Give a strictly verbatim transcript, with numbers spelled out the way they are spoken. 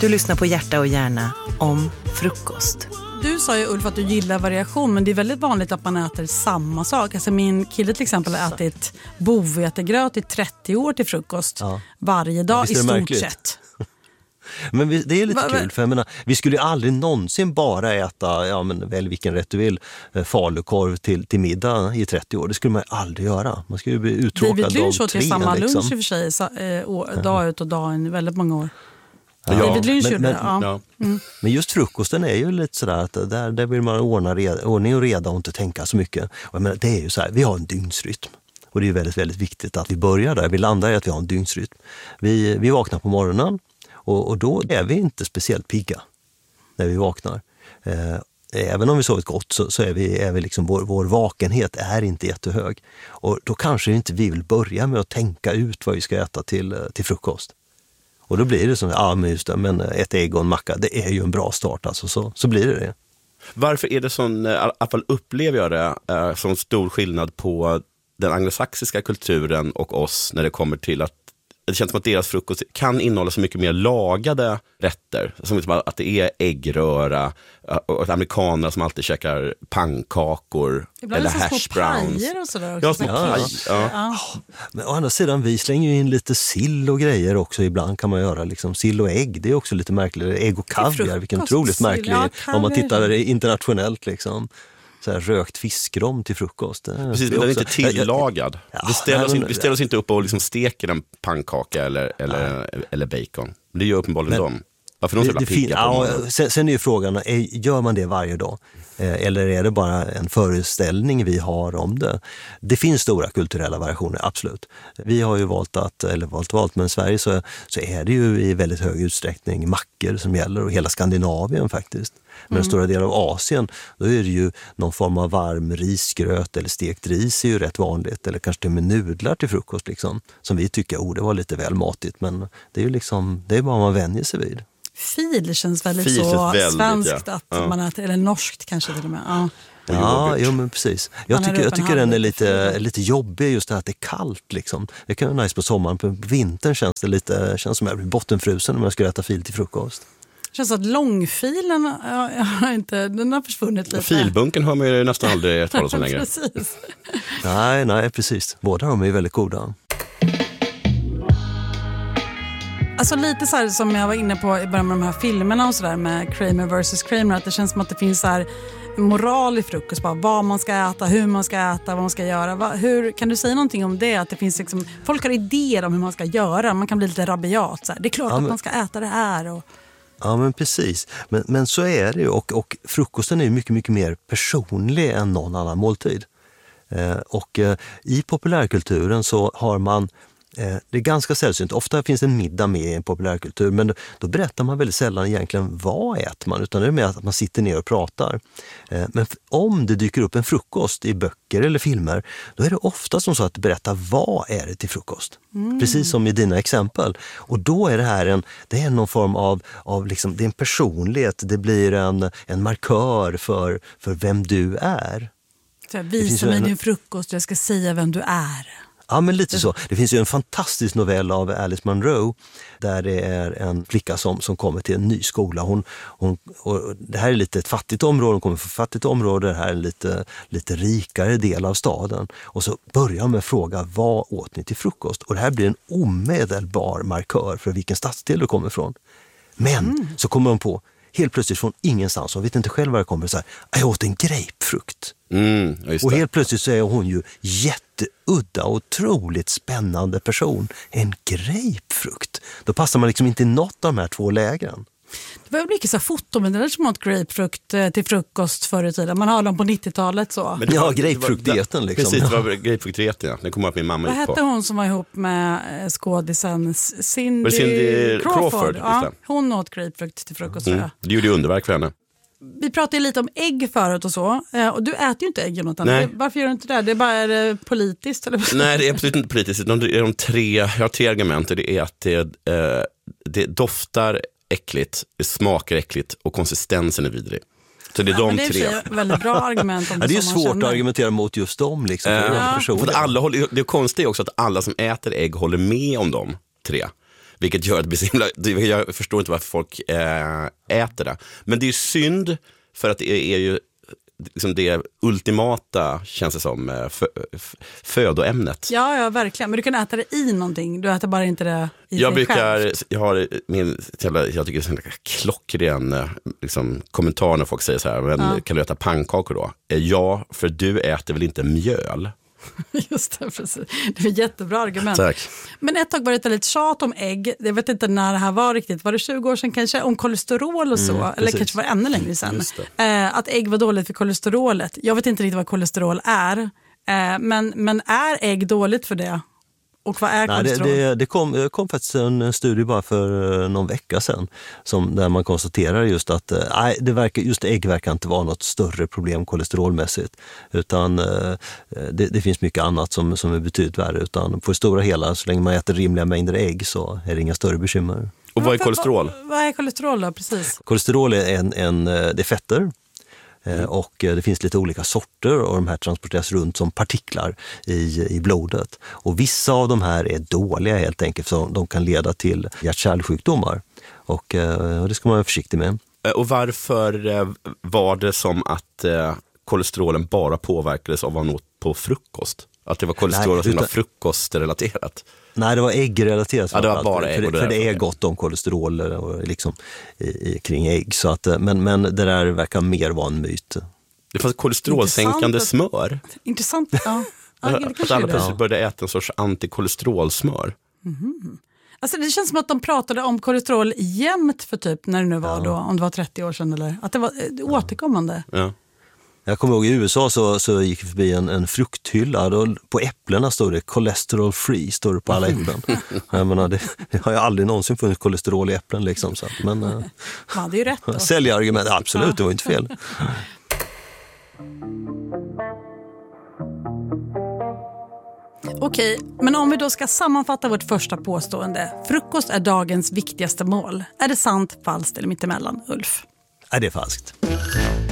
Du lyssnar på Hjärta och hjärna om frukost. Du sa ju, Ulf, att du gillar variation, men det är väldigt vanligt att man äter samma sak. Alltså min kille till exempel har ätit bovetegröt i trettio år till frukost ja. varje dag ja, i stort märkligt? sett. Men vi, det är lite Va, kul, för jag menar, vi skulle ju aldrig någonsin bara äta, ja men väl vilken rätt du vill, falukorv till, till middag i trettio år. Det skulle man aldrig göra. Man skulle ju bli uttråkad David Lynch av åt tre. ju samma liksom. lunch i och för sig, så, eh, år, dag ut och dag in väldigt många år. Ja, David Lynch men, gjorde men, det, ja. ja. Mm. Men just frukosten är ju lite sådär att där, där vill man ordna reda, ordning och reda och inte tänka så mycket. Och jag menar, det är ju så här, vi har en dygnsrytm. Och det är ju väldigt, väldigt viktigt att vi börjar där. Vi landar i att vi har en dygnsrytm. Vi, vi vaknar på morgonen. Och, och då är vi inte speciellt pigga när vi vaknar. Eh, även om vi sovit gott så, så är vi, är vi liksom, vår, vår vakenhet är inte jättehög. Och då kanske inte vi vill börja med att tänka ut vad vi ska äta till, till frukost. Och då blir det som, ja men just det, men ett ägg och en macka, det är ju en bra start alltså, så, så blir det det. Varför är det sån, i alla fall upplever jag det, äh, sån stor skillnad på den anglosaxiska kulturen och oss när det kommer till att det känns som att deras frukost kan innehålla så mycket mer lagade rätter. Som att det är äggröra och amerikaner som alltid käkar pannkakor ibland eller hash hash browns. Och sådär också. Ja, små ja, paj. Ja. Ja. Men å andra sidan, vi slänger ju in lite sill och grejer också. Ibland kan man göra liksom sill och ägg. Det är också lite märkligt. Ägg och kaviar, vilken otroligt märklig. Ja, om man tittar internationellt liksom. Så här, rökt fiskrom till frukost. Precis, men den är inte tillagad. Ja, vi, ställer oss, in, vi ställer oss inte upp och liksom steker en pannkaka eller, eller, eller bacon. Det gör uppenbarligen men, de. Varför de så jävla pigga på ja, sen, sen är ju frågan, är, gör man det varje dag? Eh, eller är det bara en föreställning vi har om det? Det finns stora kulturella variationer, absolut. Vi har ju valt att, eller valt valt, men i Sverige så, så är det ju i väldigt hög utsträckning mackor som gäller och hela Skandinavien faktiskt. Men mm. en stora del av Asien, då är det ju någon form av varm risgröt eller stekt ris är ju rätt vanligt. Eller kanske till med nudlar till frukost liksom. Som vi tycker, oh det var lite väl matigt. Men det är ju liksom, det är bara man vänjer sig vid. Fil känns väldigt Fil så väldigt, svenskt ja. att Ja. man äter, eller norskt kanske till och med. Ja. Ja, jo, men precis. Jag Man tycker, jag tycker den är lite, fil. lite jobbig just det här att det är kallt liksom. Det kan vara nice på sommaren, på vintern känns det lite, känns som jag blir bottenfrusen om jag ska äta fil till frukost. Det känns att långfilen ja, jag har inte, den har försvunnit lite. Filbunken har man ju nästan aldrig talat om längre. Precis. Nej, nej, precis. Båda de är ju väldigt goda. Alltså lite så här som jag var inne på i början med de här filmerna och sådär med Kramer versus Kramer, att det känns som att det finns så här moral i frukost, bara vad man ska äta, hur man ska äta, vad man ska göra. Va, hur, kan du säga någonting om det? Att det finns liksom, folk har idéer om hur man ska göra, man kan bli lite rabiat. Så här. Det är klart ja, men, att man ska äta det här. Och... Ja, men precis. Men, men så är det ju. Och, och frukosten är ju mycket, mycket mer personlig än någon annan måltid. Eh, och eh, i populärkulturen så har man det är ganska sällsynt. Ofta finns en middag med i en populärkultur, men då, då berättar man väldigt sällan egentligen vad äter man, utan det är mer att man sitter ner och pratar. Men om det dyker upp en frukost i böcker eller filmer, då är det ofta som så att berätta vad är det till frukost. Mm. Precis som i dina exempel. Och då är det här en, det är någon form av, av liksom, det är en personlighet, det blir en, en markör för, för vem du är. Så här, visa mig en... din frukost, jag ska säga vem du är. Ja, men lite så. Det finns ju en fantastisk novell av Alice Munro där det är en flicka som, som kommer till en ny skola. Hon, hon, och det här är lite ett fattigt område, hon kommer från ett fattigt område, det här är en lite, lite rikare del av staden. Och så börjar hon med att fråga, vad åt ni till frukost? Och det här blir en omedelbar markör för vilken stadsdel du kommer ifrån. Men mm. så kommer hon på, helt plötsligt från ingenstans, hon vet inte själv vad det kommer, så här, jag åt en grapefrukt. Mm, och helt plötsligt så är hon ju jätteudda och otroligt spännande person. En grapefrukt. Då passar man liksom inte i något av de här två lägren. Det var mycket så fotomeddelanden som åt grapefrukt till frukost förr i tiden. Man har dem på nittiotalet så. Men ja, grapefruktdieten liksom. Precis, det var grapefruktdieten, ja. Det kommer att min mamma gick på. Vad hette hon som var ihop med skådisen Cindy, Cindy Crawford? Crawford. Ja, hon åt grapefrukt till frukost mm. tror jag. Det gjorde ju underverk för henne. Vi pratade ju lite om ägg förut och så. Och du äter ju inte ägg, Jonathan. Nej. Varför gör du inte det? Det är bara är det politiskt? Eller? Nej, det är absolut inte politiskt. Det är de tre, jag har tre argument. Det är att det, eh, det doftar äckligt, det smakar äckligt och konsistensen är vidrig. Så det är ja, de det är tre. Det är väldigt bra argument om det. Ja, det är svårt känner. Att argumentera mot just dem. Liksom, äh, för för alla håller, det är konstigt också att alla som äter ägg håller med om dem tre. Vilket gör att det blir så himla, jag förstår inte varför folk äh, äter det. Men det är synd för att det är, är ju liksom det ultimata, känns det som, fö, födoämnet. Ja, ja, verkligen. Men du kan äta det i någonting. Du äter bara inte det i jag sig brukar, själv. Jag har min, jag tycker det är en klockren liksom, kommentar när folk säger så här, men ja. Kan du äta pannkakor då? Ja, för du äter väl inte mjöl? Just det, precis. Det är ett jättebra argument. Tack. Men ett tag var det lite tjat om ägg. Jag vet inte när det här var riktigt. Var det tjugo år sedan kanske? Om kolesterol och så. Mm, eller kanske var det ännu längre sedan. Eh, att ägg var dåligt för kolesterolet. Jag vet inte riktigt vad kolesterol är. Eh, men, men är ägg dåligt för det? Och vad är kolesterol? Nej, det det, det kom, kom faktiskt en studie bara för någon vecka sedan som, där man konstaterar just att nej, det verkar, just ägg verkar inte vara något större problem kolesterolmässigt. Utan det, det finns mycket annat som, som är betydligt värre. Utan på det stora hela, så länge man äter rimliga mängder ägg så är det inga större bekymmer. Och vad är kolesterol? Vad, vad är kolesterol då, precis? Kolesterol är, en, en, det är fetter. Mm. Och det finns lite olika sorter och de här transporteras runt som partiklar i, i blodet. Och vissa av de här är dåliga helt enkelt, så de kan leda till hjärt-kärlsjukdomar. Och, och det ska man vara försiktig med. Och varför var det som att kolesterolen bara påverkades av vad man åt på frukost? Att det var kolesterol Nej, som var frukostrelaterat? Nej, det var äggrelaterat. Ja, det var bara ägg. För, det, för det är gott om kolesterol och liksom, i, i, kring ägg. Så att, men, men det där verkar mer vara en myt. Det fanns kolesterolsänkande Intressant. smör. Intressant, ja. ja att alla plötsligt började äta en sorts antikolesterolsmör. Mm. Alltså det känns som att de pratade om kolesterol jämt för typ, när det nu var ja. då, om det var trettio år sedan eller, att det var eh, återkommande. Ja. Jag kommer ihåg i U S A så, så gick vi förbi en, en frukthylla. Då, på äpplena står det cholesterol free, står det på alla äpplen. Jag menar, det, det har ju aldrig någonsin funnits kolesterol i äpplen. Liksom, så. Men, äh, ja, det är ju rätt då. Säljargument, absolut, ja. Det var inte fel. Okej, men om vi då ska sammanfatta vårt första påstående. Frukost är dagens viktigaste mål. Är det sant, falskt eller mittemellan, Ulf? Är det falskt?